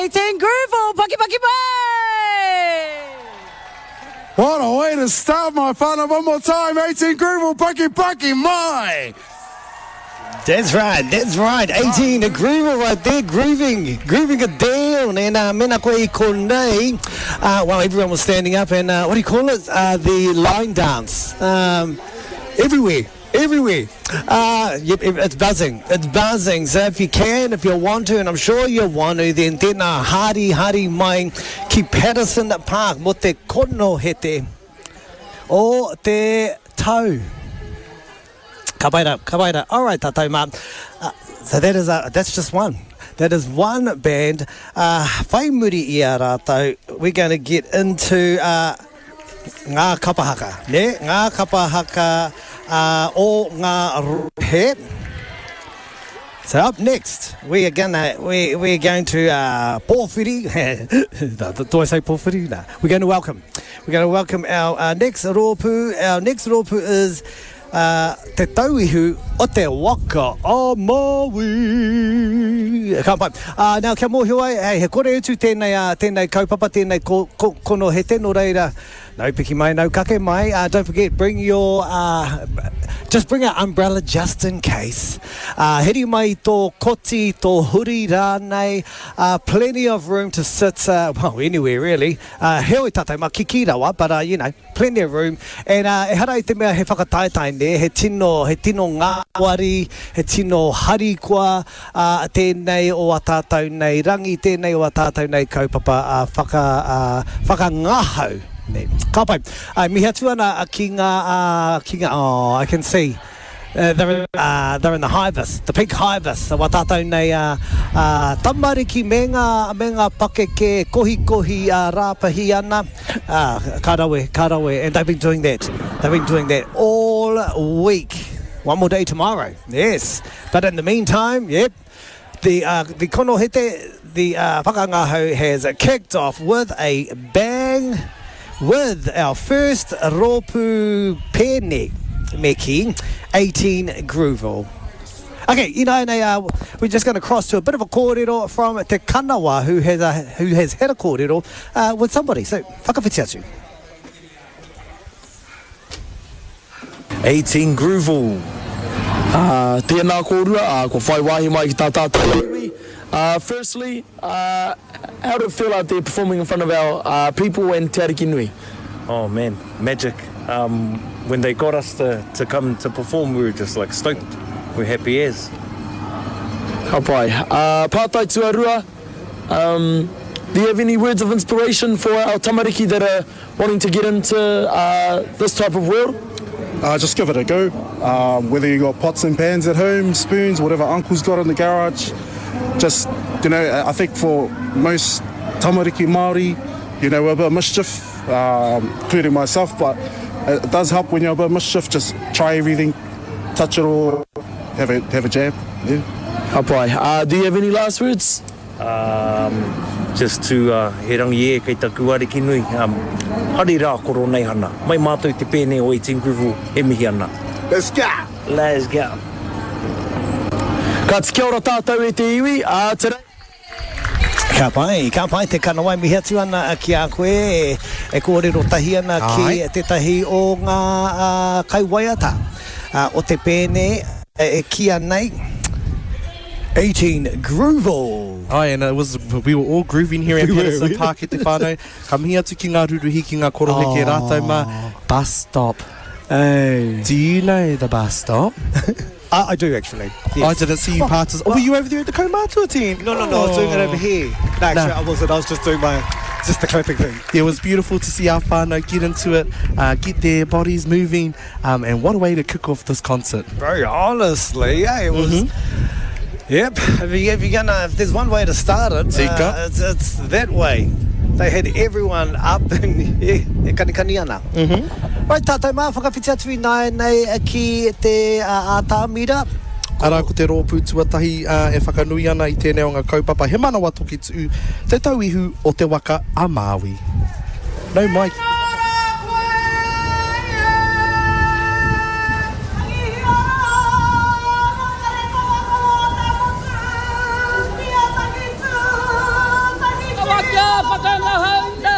18 Grooville, Paki Paki Pai! What a way to start, my whānau. One more time, 18 Grooville, Paki Paki Mai! That's right. 18 Grooville right there, grooving it down. And mena koe I konei, well, everyone was standing up and what do you call it? The line dance. Everywhere. Yep, it's buzzing. So if you want to, and I'm sure you want to, then tēnā hari mai ki Patterson Park mo te kono hete o te tau. Ka paira. All right, tātou mā. So that's just one. That is one band. Whai muri I a rātou. We're going to get into ngā kapahaka. Ne? Ngā kapahaka o ngā rohe. So up next, we're going to pōwhiri. Do I say pōwhiri? No. We're going to welcome our next rōpū. Our next rōpū is te tauihu o te waka o Maui. Now, kia mōhio ai, he kore utu tēnei kaupapa, tēnei kono he tēno reira. No piki mai, no kake mai. Don't forget, just bring an umbrella just in case. Heri mai tō koti, tō huri rānei. Plenty of room to sit, well, anywhere really. Heoi tātou ma kiki rawa, but plenty of room. And e hara I te mea he whakataetai ne, he tino ngāwari, he tino harikua, tēnei o a tātou nei rangi, tēnei o a tātou nei kaupapa, whakangahau. Ka pai. Miha tu ana ki ngā, oh, I can see. They're in the Hibis, the pink Hibis. Wa tātou nei tamariki me ngā pakeke kohi rāpahi ana. Karawe. And they've been doing that all week. One more day tomorrow. Yes. But in the meantime, yep, the kono hete, the whakangaho has kicked off with a bang with our first rōpū pēne meki, 18 Grooville. Okay, we're just going to cross to a bit of a kōrero from Te Kanawa, who has had a kōrero with somebody. So, whakawhiti atu. 18 Grooville. Tēnā kōrua, ko whai wahi mai ki tā tātou. Firstly, how did it feel out there performing in front of our people and Te Ariki Nui? Oh man, magic. When they got us to come to perform, we were just like stoked. We're happy as. Ka pai. Pātai tuarua, do you have any words of inspiration for our tamariki that are wanting to get into this type of world? Just give it a go. Whether you got pots and pans at home, spoons, whatever uncle's got in the garage. Just, I think for most tamariki Māori, we're a bit of mischief, including myself, but it does help when you're a bit of mischief. Just try everything, touch it all, have a jam. Yeah. Hapai. Do you have any last words? Just to he rangi kei taku Ariki Nui. Hari rā koro nei hana. Mai mātou te pēne o 18 Grooville e mihi ana. Let's go! Ka te kia ora tātou e te iwi, today. Ka pai te kanawai mihi atu ana ki a koe e kōrero tahi ana ki te tahi o ngā kaiwaiata o te pēne e kia nei 18 Grooville. Ai, and we were all grooving here at Patterson Park e te whānau. Ka mihi atu ki ngā ruruhi ki ngā korohe ke rātou ma. Bus stop. Hey. Do you know the bus stop? I do actually. Yes. I didn't see you parties. Oh, were you over there at the Kaumātua team? No, I was doing it over here. No, actually I wasn't. I was just doing just the clapping thing. It was beautiful to see our whānau get into it, get their bodies moving, and what a way to kick off this concert. Very honestly, yeah, it was. Yep. If there's one way to start it, it's that way. They had everyone up in kanikani ana. Right, tātou mā, whakawhiti atu I nei ki te ātāmira. Ara ko te rōpū tuatahi e whakanui ana I tēnei o ngā kaupapa. He manawa toki tu te tauihu o te waka a Maui. Nau mai. whakanga hau,